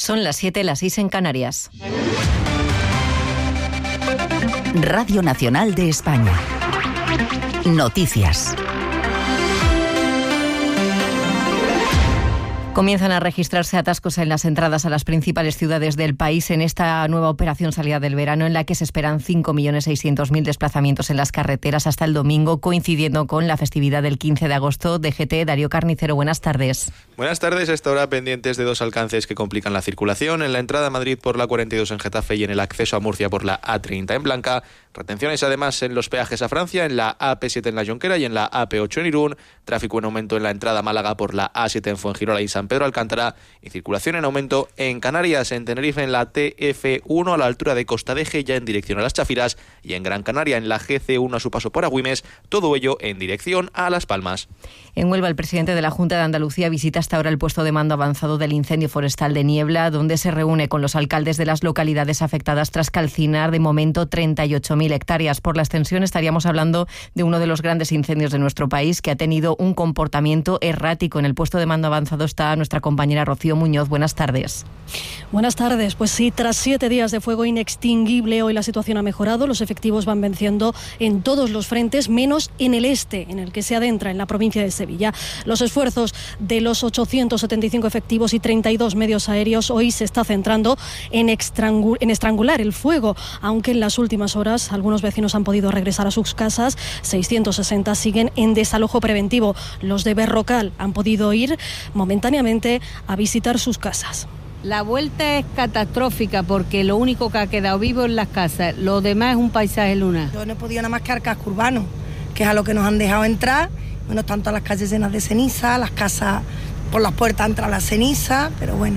Son las 7, las 6 en Canarias. Radio Nacional de España. Noticias. Comienzan a registrarse atascos en las entradas a las principales ciudades del país en esta nueva operación salida del verano, en la que se esperan 5.600.000 desplazamientos en las carreteras hasta el domingo, coincidiendo con la festividad del 15 de agosto. DGT, Darío Carnicero, buenas tardes. Buenas tardes. A esta hora pendientes de dos alcances que complican la circulación: en la entrada a Madrid por la 42 en Getafe y en el acceso a Murcia por la A30 en Blanca. Retenciones además en los peajes a Francia, en la AP7 en la Jonquera y en la AP8 en Irún. Tráfico en aumento en la entrada a Málaga por la A7 en Fuengirola y San Pedro Alcántara. Y circulación en aumento en Canarias, en Tenerife en la TF1 a la altura de Costa de Eje, ya en dirección a Las Chafiras, y en Gran Canaria en la GC1 a su paso por Agüimes, todo ello en dirección a Las Palmas. En Huelva, el presidente de la Junta de Andalucía visita hasta ahora el puesto de mando avanzado del incendio forestal de Niebla, donde se reúne con los alcaldes de las localidades afectadas tras calcinar de momento 38.000 hectáreas. Por la extensión estaríamos hablando de uno de los grandes incendios de nuestro país, que ha tenido un comportamiento errático. En el puesto de mando avanzado está nuestra compañera Rocío Muñoz. Buenas tardes. Buenas tardes. Pues sí, tras 7 días de fuego inextinguible, hoy la situación ha mejorado. Los efectivos van venciendo en todos los frentes, menos en el este, en el que se adentra, en la provincia de Sevilla. Los esfuerzos de los 875 efectivos y 32 medios aéreos hoy se está centrando en estrangular el fuego, aunque en las últimas horas algunos vecinos han podido regresar a sus casas. 660 siguen en desalojo preventivo. Los de Berrocal han podido ir momentáneamente a visitar sus casas. La vuelta es catastrófica porque lo único que ha quedado vivo es las casas, lo demás es un paisaje lunar. Yo no he podido nada más que al casco urbano, que es a lo que nos han dejado entrar. Bueno, están todas las calles llenas de ceniza, las casas por las puertas entra la ceniza, pero bueno.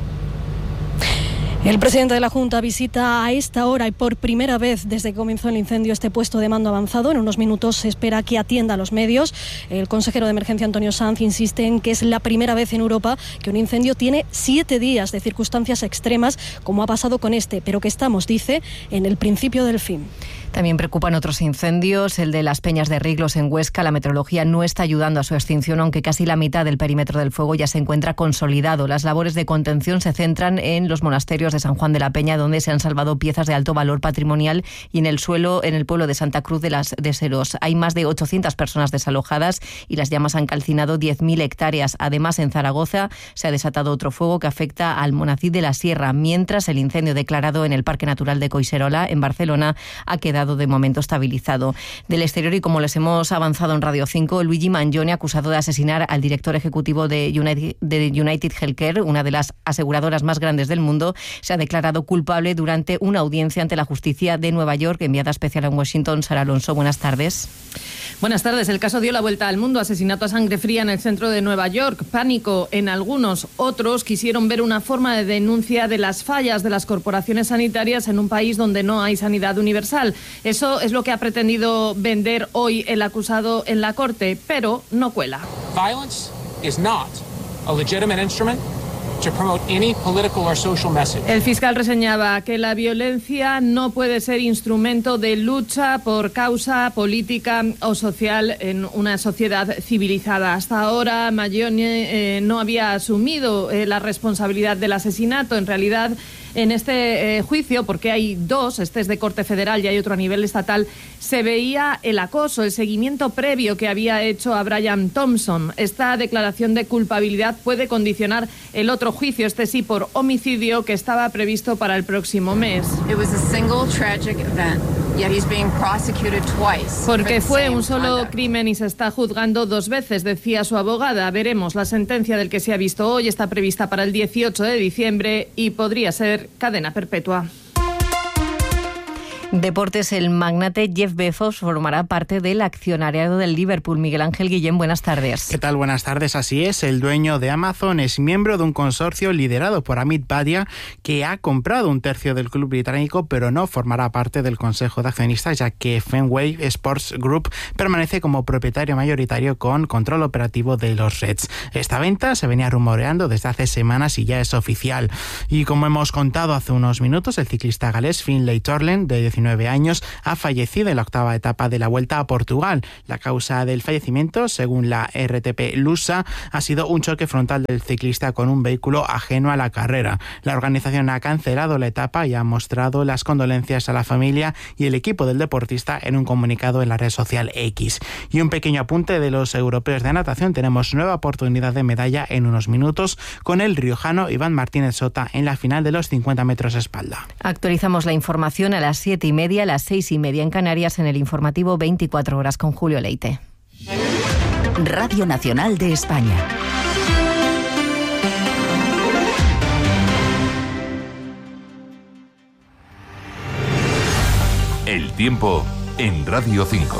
El presidente de la Junta visita a esta hora y por primera vez desde que comenzó el incendio este puesto de mando avanzado. En unos minutos se espera que atienda a los medios. El consejero de Emergencia, Antonio Sanz, insiste en que es la primera vez en Europa que un incendio tiene 7 días de circunstancias extremas, como ha pasado con este, pero que estamos, dice, en el principio del fin. También preocupan otros incendios, el de las Peñas de Riglos en Huesca. La meteorología no está ayudando a su extinción, aunque casi la mitad del perímetro del fuego ya se encuentra consolidado. Las labores de contención se centran en los monasterios de San Juan de la Peña, donde se han salvado piezas de alto valor patrimonial, y en el suelo en el pueblo de Santa Cruz de Seros. Hay más de 800 personas desalojadas y las llamas han calcinado 10.000 hectáreas. Además, en Zaragoza se ha desatado otro fuego que afecta al Monacid de la Sierra, mientras el incendio declarado en el Parque Natural de Collserola, en Barcelona, ha quedado de momento estabilizado. Del exterior, y como les hemos avanzado en Radio 5, Luigi Mangione, acusado de asesinar al director ejecutivo de United Healthcare, una de las aseguradoras más grandes del mundo, se ha declarado culpable durante una audiencia ante la justicia de Nueva York. Enviada especial en Washington, Sara Alonso, buenas tardes. Buenas tardes. El caso dio la vuelta al mundo. Asesinato a sangre fría en el centro de Nueva York. Pánico en algunos. Otros quisieron ver una forma de denuncia de las fallas de las corporaciones sanitarias en un país donde no hay sanidad universal. Eso es lo que ha pretendido vender hoy el acusado en la corte, pero no cuela. Violence is not a legitimate instrument to promote any political or social message. El fiscal reseñaba que la violencia no puede ser instrumento de lucha por causa política o social en una sociedad civilizada. Hasta ahora Mangione no había asumido la responsabilidad del asesinato. En realidad, en este juicio, porque hay dos, este es de Corte Federal y hay otro a nivel estatal, se veía el acoso, el seguimiento previo que había hecho a Brian Thompson. Esta declaración de culpabilidad puede condicionar el otro juicio, este sí por homicidio, que estaba previsto para el próximo mes. Porque fue un solo crimen y se está juzgando 2 veces, decía su abogada. Veremos. La sentencia del que se ha visto hoy está prevista para el 18 de diciembre y podría ser cadena perpetua. Deportes, el magnate Jeff Bezos formará parte del accionariado del Liverpool. Miguel Ángel Guillén, buenas tardes. ¿Qué tal? Buenas tardes. Así es, el dueño de Amazon es miembro de un consorcio liderado por Amit Bhatia, que ha comprado 1/3 del club británico, pero no formará parte del consejo de accionistas, ya que Fenway Sports Group permanece como propietario mayoritario con control operativo de los Reds. Esta venta se venía rumoreando desde hace semanas y ya es oficial. Y como hemos contado hace unos minutos, el ciclista galés Finlay Torlen, de 19 años, ha fallecido en la octava etapa de la Vuelta a Portugal. La causa del fallecimiento, según la RTP Lusa, ha sido un choque frontal del ciclista con un vehículo ajeno a la carrera. La organización ha cancelado la etapa y ha mostrado las condolencias a la familia y el equipo del deportista en un comunicado en la red social X. Y un pequeño apunte de los europeos de natación. Tenemos nueva oportunidad de medalla en unos minutos con el riojano Iván Martínez Sota en la final de los 50 metros espalda. Actualizamos la información a las 7:30, a las 6:30 en Canarias, en el informativo 24 horas con Julio Leite. Radio Nacional de España. El tiempo en Radio 5.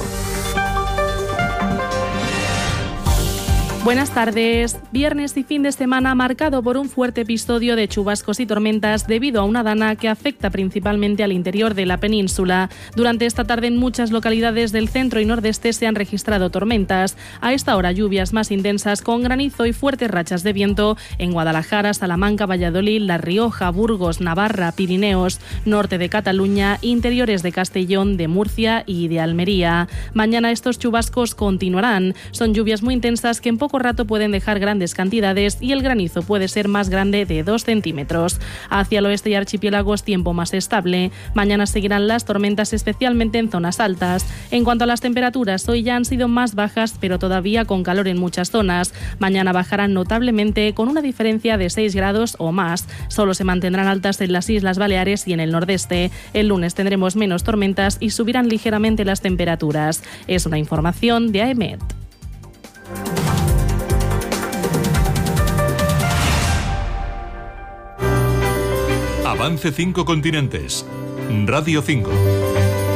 Buenas tardes. Viernes y fin de semana marcado por un fuerte episodio de chubascos y tormentas debido a una dana que afecta principalmente al interior de la península. Durante esta tarde en muchas localidades del centro y nordeste se han registrado tormentas. A esta hora lluvias más intensas con granizo y fuertes rachas de viento en Guadalajara, Salamanca, Valladolid, La Rioja, Burgos, Navarra, Pirineos, norte de Cataluña, interiores de Castellón, de Murcia y de Almería. Mañana estos chubascos continuarán. Son lluvias muy intensas que en poco rato pueden dejar grandes cantidades y el granizo puede ser más grande de 2 centímetros. Hacia el oeste y archipiélagos tiempo más estable. Mañana seguirán las tormentas, especialmente en zonas altas. En cuanto a las temperaturas, hoy ya han sido más bajas, pero todavía con calor en muchas zonas. Mañana bajarán notablemente con una diferencia de 6 grados o más. Solo se mantendrán altas en las Islas Baleares y en el nordeste. El lunes tendremos menos tormentas y subirán ligeramente las temperaturas. Es una información de AEMET. Avance 5 continentes. Radio 5.